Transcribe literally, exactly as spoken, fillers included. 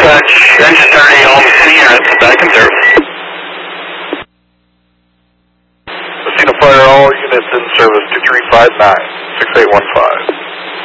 dispatch, engine thirty, all the city units, back in service. Messina Fire, all units in service to three five nine, six eight one five.